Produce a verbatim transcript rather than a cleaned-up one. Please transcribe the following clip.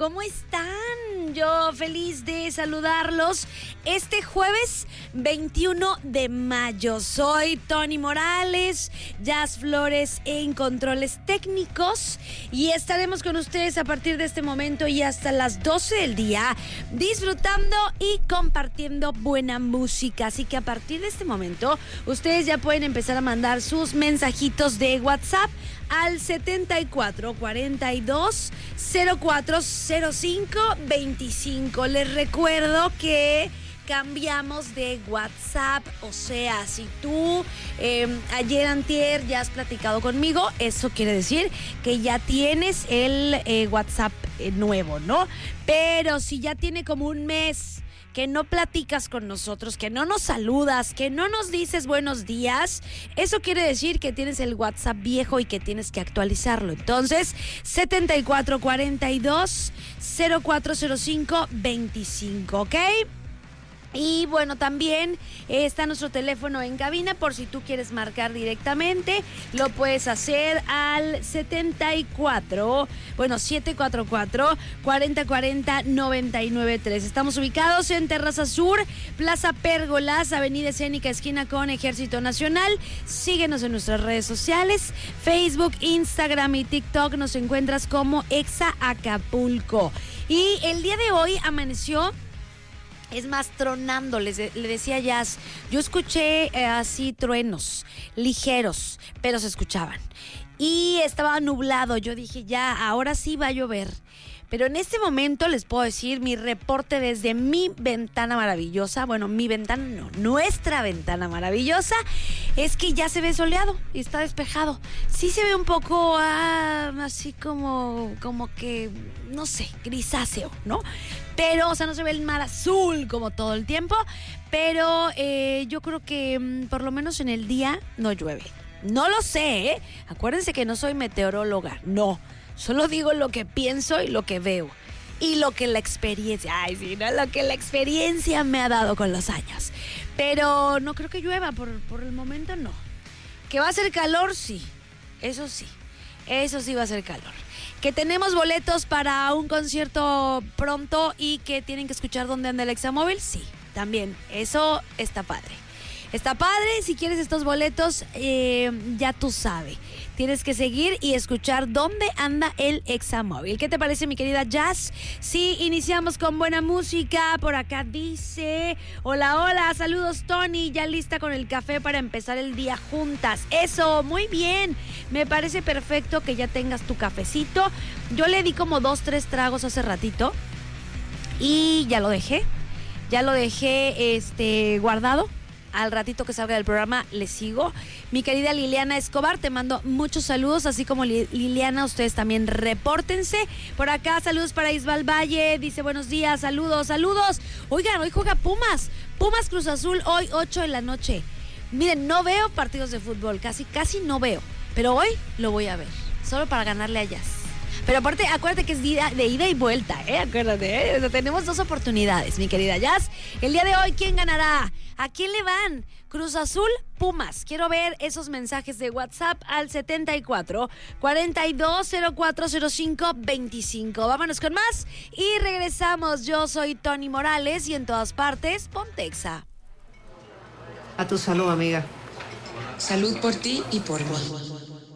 ¿cómo están? Yo feliz de saludarlos este jueves veintiuno de mayo. Soy Tony Morales, Jazz Flores en controles técnicos y estaremos con ustedes a partir de este momento y hasta las doce del día disfrutando y compartiendo buena música. Así que a partir de este momento ustedes ya pueden empezar a mandar sus mensajitos de WhatsApp al setenta y cuatro cuarenta y dos cero cuatro cero cinco veinticinco. Les recuerdo que cambiamos de WhatsApp, o sea, si tú eh, ayer antier ya has platicado conmigo, eso quiere decir que ya tienes el eh, WhatsApp eh, nuevo, ¿no? Pero si ya tiene como un mes que no platicas con nosotros, que no nos saludas, que no nos dices buenos días, eso quiere decir que tienes el WhatsApp viejo y que tienes que actualizarlo. Entonces, setenta y cuatro cuarenta y dos cero cuatro cero cinco veinticinco, ¿ok? Y bueno, también está nuestro teléfono en cabina por si tú quieres marcar directamente. Lo puedes hacer al setenta y cuatro, bueno, siete cuatro cuatro, cuarenta cuarenta, noventa y nueve tres. Estamos ubicados en Terraza Sur, Plaza Pérgolas, Avenida Escénica, esquina con Ejército Nacional. Síguenos en nuestras redes sociales, Facebook, Instagram y TikTok. Nos encuentras como Exa Acapulco. Y el día de hoy amaneció... Es más, tronando, les de, le decía Jazz, yo escuché eh, así truenos, ligeros, pero se escuchaban. Y estaba nublado, yo dije ya, ahora sí va a llover. Pero en este momento les puedo decir mi reporte desde mi ventana maravillosa. Bueno, mi ventana no, nuestra ventana maravillosa es que ya se ve soleado y está despejado. Sí se ve un poco ah, así como, como que, no sé, grisáceo, ¿no? Pero, o sea, no se ve el mar azul como todo el tiempo. Pero eh, yo creo que mmm, por lo menos en el día no llueve. No lo sé, ¿eh? Acuérdense que no soy meteoróloga, no. Solo digo lo que pienso y lo que veo. Y lo que la experiencia, ay sí, ¿no? Lo que la experiencia me ha dado con los años. Pero no creo que llueva, por, por el momento no. Que va a ser calor, sí. Eso sí. Eso sí va a ser calor. Que tenemos boletos para un concierto pronto y que tienen que escuchar dónde anda el Examóvil, sí. También. Eso está padre. Está padre, si quieres estos boletos, eh, ya tú sabes. Tienes que seguir y escuchar dónde anda el Examóvil. ¿Qué te parece, mi querida Jazz? Sí, iniciamos con buena música. Por acá dice, hola, hola, saludos Tony, ya lista con el café para empezar el día juntas. Eso, muy bien. Me parece perfecto que ya tengas tu cafecito. Yo le di como dos, tres tragos hace ratito y ya lo dejé. Ya lo dejé este, guardado. Al ratito que salga del programa le sigo. Mi querida Liliana Escobar, te mando muchos saludos, así como Liliana, ustedes también repórtense. Por acá, saludos para Isbal Valle, dice buenos días, saludos, saludos. Oigan, hoy juega Pumas, Pumas Cruz Azul, hoy ocho de la noche. Miren, no veo partidos de fútbol, casi, casi no veo, pero hoy lo voy a ver, solo para ganarle a Jazz. Pero aparte, acuérdate que es de ida, de ida y vuelta, ¿eh? Acuérdate, ¿eh? O sea, tenemos dos oportunidades, mi querida Jazz. El día de hoy, ¿quién ganará? ¿A quién le van? Cruz Azul, Pumas. Quiero ver esos mensajes de WhatsApp al setenta y cuatro cuarenta y dos cero cuatro cero cinco veinticinco. Vámonos con más y regresamos. Yo soy Tony Morales y en todas partes, ponte Exa. A tu salud, amiga. Salud por ti y por mí.